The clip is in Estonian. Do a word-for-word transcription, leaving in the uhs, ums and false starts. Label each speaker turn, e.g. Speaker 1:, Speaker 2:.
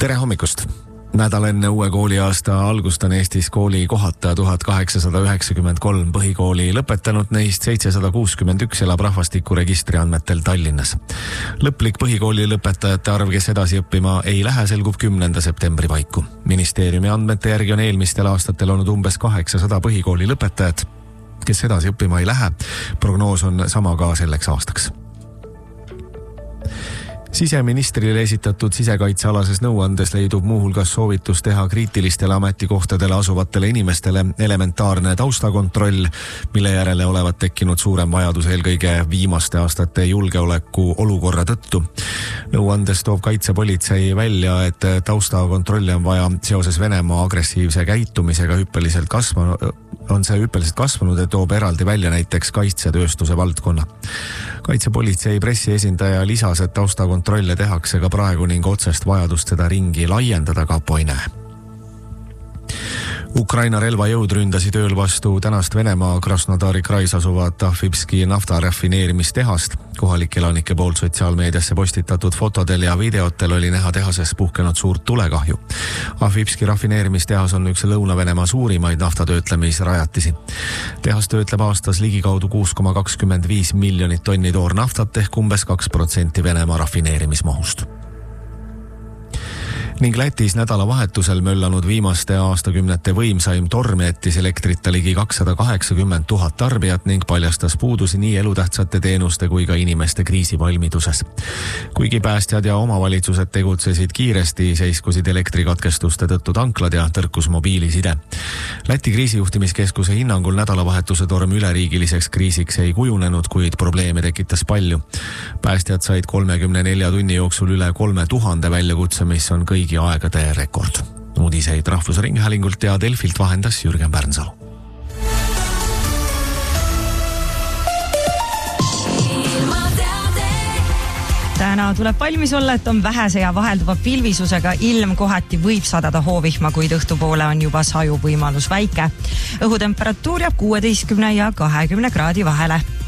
Speaker 1: Tere hommikust! Nädal enne uue kooliaasta algust on Eestis kooli kohata tuhat kaheksasada üheksakümmend kolm põhikooli lõpetanud, neist seitsesada kuuskümmend üks elab rahvastikuregistri andmetel Tallinnas. Lõplik põhikooli lõpetajate arv, kes edasi õppima ei lähe, selgub kümnenda septembri paiku. Ministeeriumi andmete järgi on eelmistel aastatel olnud umbes kaheksasada põhikooli lõpetajat, kes edasi õppima ei lähe. Prognoos on sama ka selleks aastaks. Siseministrile esitatud sisekaitsealases nõuandes leidub muuhulgas soovitus teha kriitilistele ametikohtadele asuvatele inimestele elementaarne taustakontroll, mille järele olevat tekkinud suurem vajadus eelkõige viimaste aastate julgeoleku olukorra tõttu. Nõuandes toob kaitsepolitsei välja, et taustakontrolli on vaja seoses Venemaa agressiivse käitumisega hüppeliselt kasvanud, on see hüppeliselt kasvanud ja toob eraldi välja näiteks kaitsetööstuse valdkonna. Kaitsepolitsei pressiesindaja lisas, et taustakontrolle tehakse ka praegu ning otsest vajadust seda ringi laiendada kapo ei näe. Ukraina relvajõud ründasid ööl vastu tänast Venemaa Krasnodari krais asuvat Ahvipski naftarafineerimistehast. Kohalik elanike poolt sotsiaalmeediasse postitatud fotodel ja videotel oli näha tehases puhkenud suurt tulekahju. Ahvipski rafineerimistehas on üks Lõuna-Venemaa suurimaid naftatöötlemisrajatisi. Tehas töötleb aastas ligikaudu kuus koma kakskümmend viis miljonit tonni toornaftat ehk umbes kaks protsenti Venemaa rafineerimismahust. Ning Lätis nädalavahetusel möllanud viimaste aastakümnete võimsaim torm jättis elektrita ligi kakssada kaheksakümmend tuhat tarbijat ning paljastas puudusi nii elutähtsate teenuste kui ka inimeste kriisivalmiduses. Kuigi päästjad ja omavalitsused tegutsesid kiiresti, seiskusid elektrikatkestuste tõttu tanklad ja tõrkus mobiiliside. Läti kriisijuhtimiskeskuse hinnangul nädalavahetuse torm üleriigiliseks kriisiks ei kujunenud, kuid probleeme tekitas palju. Päästjad said kolmekümne nelja tunni jooksul üle kolme tuhande väljakutse, mis on kõik aegade rekord. Uudiseid Rahvusringhäälingult ja Delfilt vahendas Jürgen Pärnsalu.
Speaker 2: Täna tuleb valmis olla, et on vähese ja vahelduva pilvisusega ilm, kohati võib sadada hoovihma, kuid õhtupoole on juba saju võimalus väike. Õhutemperatuur jääb kuueteistkümne ja kahekümne kraadi vahele.